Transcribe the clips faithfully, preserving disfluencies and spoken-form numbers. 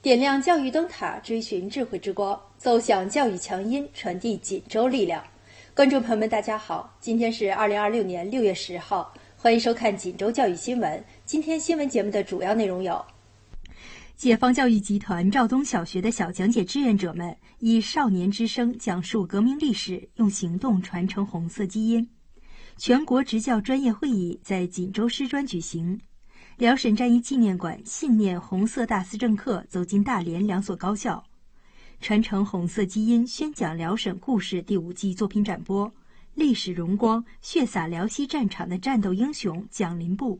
点亮教育灯塔，追寻智慧之光，奏响教育强音，传递锦州力量。观众朋友们，大家好，今天是二零二六年六月十号，欢迎收看锦州教育新闻。今天新闻节目的主要内容有：解放教育集团肇东小学的小讲解志愿者们以少年之声讲述革命历史，用行动传承红色基因；全国职教专业会议在锦州师专举行；辽沈战役纪念馆信念红色大思政课走进大连两所高校；传承红色基因宣讲辽沈故事第五季作品展播；历史荣光血洒辽西战场的战斗英雄蒋林部。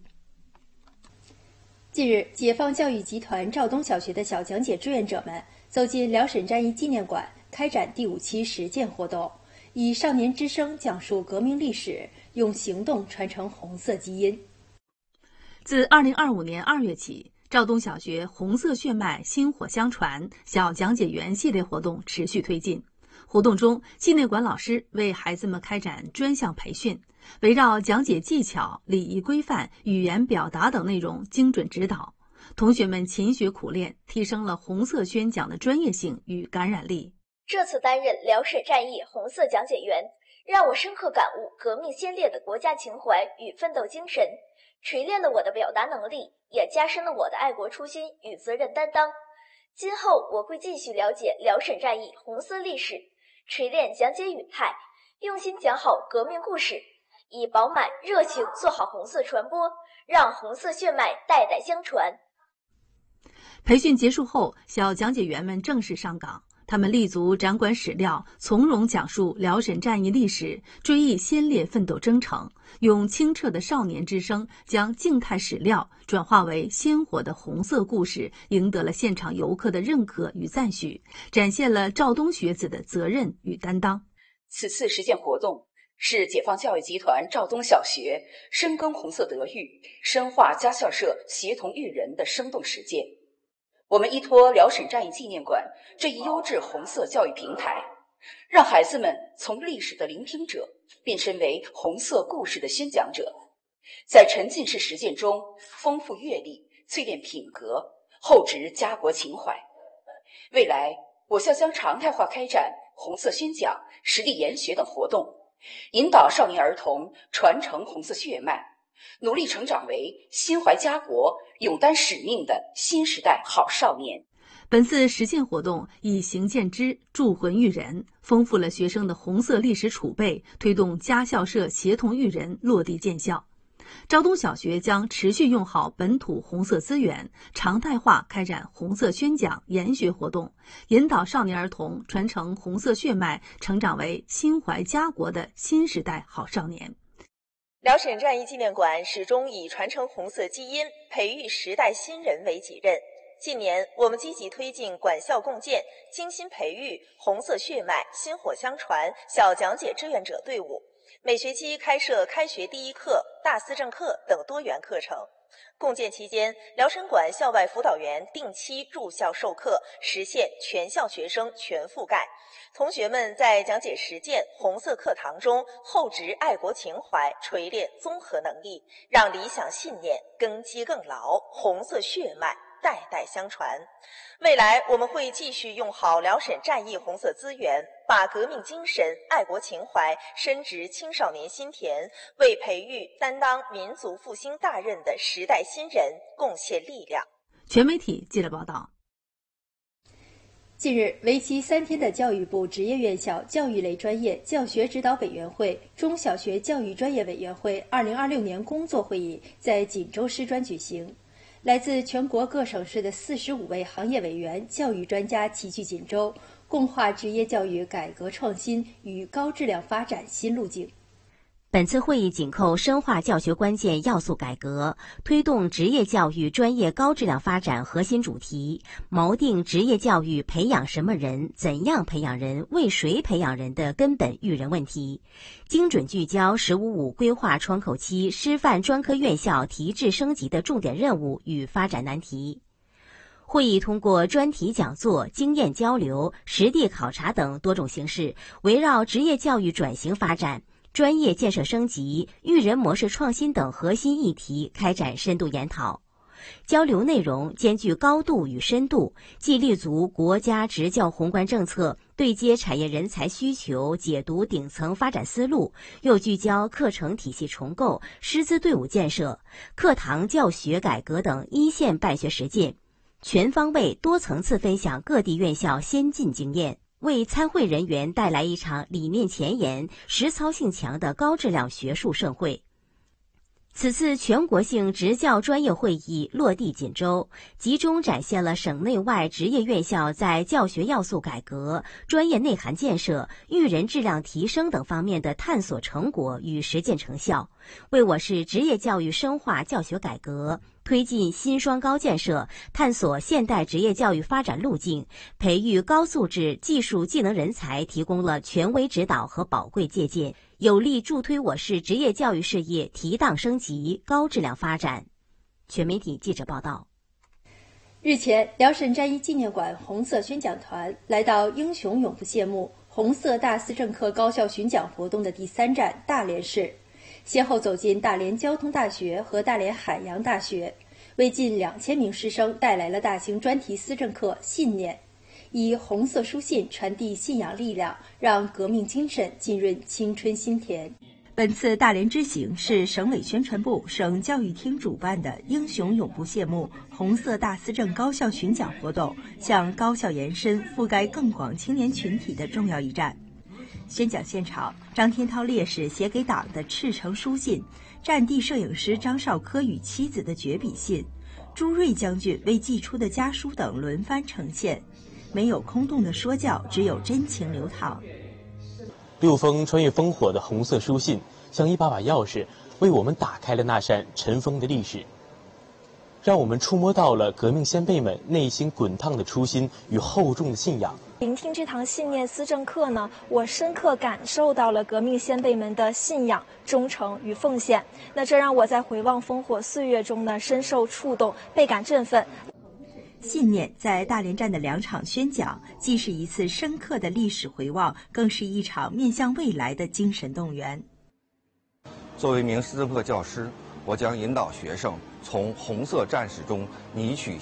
近日，解放教育集团肇东小学的小讲解志愿者们走进辽沈战役纪念馆，开展第五期实践活动，以少年之声讲述革命历史，用行动传承红色基因。 自二零二五年二月起，肇东小学红色血脉薪火相传小讲解员系列活动持续推进。活动中，纪念馆老师为孩子们开展专项培训，围绕讲解技巧、礼仪规范、语言表达等内容精准指导，同学们勤学苦练，提升了红色宣讲的专业性与感染力。 这次担任辽沈战役红色讲解员，让我深刻感悟革命先烈的国家情怀与奋斗精神，锤炼了我的表达能力，也加深了我的爱国初心与责任担当。今后我会继续了解辽沈战役红色历史，锤炼讲解语态，用心讲好革命故事，以饱满热情做好红色传播，让红色血脉代代相传。 培训结束后，小讲解员们正式上岗。他们立足展馆史料，从容讲述辽沈战役历史，追忆先烈奋斗征程，用清澈的少年之声将静态史料转化为鲜活的红色故事，赢得了现场游客的认可与赞许，展现了肇东学子的责任与担当。 此次实践活动是解放教育集团肇东小学深耕红色德育、深化家校社协同育人的生动实践。我们依托辽沈战役纪念馆这一优质红色教育平台，让孩子们从历史的聆听者变身为红色故事的宣讲者，在沉浸式实践中丰富阅历，淬炼品格，厚植家国情怀。未来，我校将常态化开展红色宣讲、实地研学等活动，引导少年儿童传承红色血脉，努力成长为心怀家国、勇担使命的新时代好少年。 本次实践活动以行见知、铸魂育人，丰富了学生的红色历史储备，推动家校社协同育人落地见效。肇东小学将持续用好本土红色资源，常态化开展红色宣讲、研学活动，引导少年儿童传承红色血脉，成长为心怀家国的新时代好少年。 辽沈战役纪念馆始终以传承红色基因、培育时代新人为己任。近年，我们积极推进管校共建，精心培育红色血脉、薪火相传小讲解志愿者队伍，每学期开设开学第一课、大思政课等多元课程。共建期间，辽沈馆校外辅导员定期入校授课，实现全校学生全覆盖。同学们在讲解实践红色课堂中厚植爱国情怀，锤炼综合能力，让理想信念根基更牢，红色血脉代代相传。未来我们会继续用好辽沈战役红色资源，把革命精神、爱国情怀深植青少年心田，为培育担当民族复兴大任的时代新人贡献力量。 全媒体记者报道。 近日，为期三天的教育部职业院校教育类专业教学指导委员会中小学教育专业委员会二零二六年工作会议在锦州师专举行。来自全国各省市的四十五位行业委员、教育专家齐聚锦州，共话职业教育改革创新与高质量发展新路径。 本次会议紧扣深化教学关键要素改革，推动职业教育专业高质量发展核心主题，锚定职业教育培养什么人、怎样培养人、为谁培养人的根本育人问题，精准聚焦“十五五”规划窗口期师范专科院校提质升级的重点任务与发展难题。会议通过专题讲座、经验交流、实地考察等多种形式，围绕职业教育转型发展、专业建设升级、育人模式创新等核心议题开展深度研讨。 交流内容兼具高度与深度，既立足国家职教宏观政策，对接产业人才需求，解读顶层发展思路，又聚焦课程体系重构、师资队伍建设、课堂教学改革等一线办学实践，全方位多层次分享各地院校先进经验，为参会人员带来一场理念前沿、实操性强的高质量学术盛会。此次全国性职教专业会议落地锦州，集中展现了省内外职业院校在教学要素改革、专业内涵建设、育人质量提升等方面的探索成果与实践成效，为我市职业教育深化教学改革、推进新双高建设、探索现代职业教育发展路径、培育高素质技术技能人才提供了权威指导和宝贵借鉴，有力助推我市职业教育事业提档升级、高质量发展。全媒体记者报道。 日前，辽沈战役纪念馆红色宣讲团来到英雄永不谢幕红色大思政课高校巡讲活动的第三站大连市，先后走进大连交通大学和大连海洋大学，为近两千名师生带来了大型专题思政课信念，以红色书信传递信仰力量，让革命精神浸润青春心田。本次大连之行是省委宣传部、省教育厅主办的英雄永不谢幕红色大思政高校巡讲活动向高校延伸、覆盖更广青年群体的重要一站。宣讲现场，张天涛烈士写给党的赤诚书信，战地摄影师张绍科与妻子的绝笔信，朱瑞将军为寄出的家书等轮番呈现。没有空洞的说教，只有真情流淌。 六封穿越烽火的红色书信，像一把把钥匙，为我们打开了那扇尘封的历史，让我们触摸到了革命先辈们内心滚烫的初心与厚重的信仰。 聆听这堂信念思政课呢，我深刻感受到了革命先辈们的信仰、忠诚与奉献。那这让我在回望烽火岁月中呢，深受触动，倍感振奋。 信念在大连站的两场宣讲，既是一次深刻的历史回望，更是一场面向未来的精神动员。 作为一名思政课教师，我将引导学生从红色战士中汲取